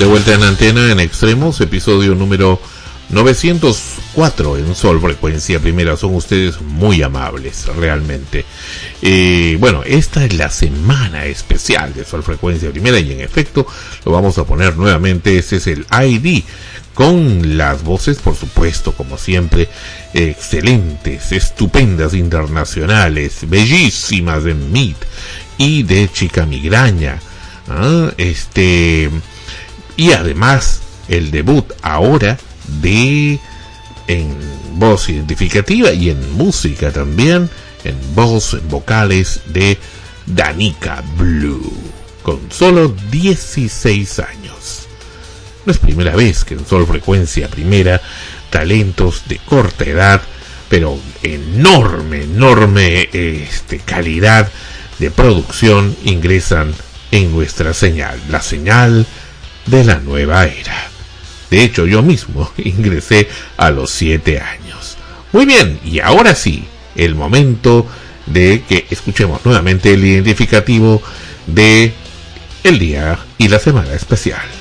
De vuelta en antena en Extremos, episodio número 904 en Sol Frecuencia Primera. Son ustedes muy amables, realmente. Bueno, esta es la semana especial de Sol Frecuencia Primera y en efecto lo vamos a poner nuevamente. Ese es el ID con las voces, por supuesto, como siempre, excelentes, estupendas, internacionales, bellísimas de Meat y de Chica Migraña. Y además el debut ahora en voz identificativa y en música también, en vocales de Danica Blue, con solo 16 años. No es primera vez que en Sol Frecuencia Primera talentos de corta edad, pero enorme calidad de producción ingresan en nuestra señal, la señal de la nueva era. De hecho, yo mismo ingresé a los 7 años. Muy bien, y ahora sí, el momento de que escuchemos nuevamente el identificativo de el día y la semana especial.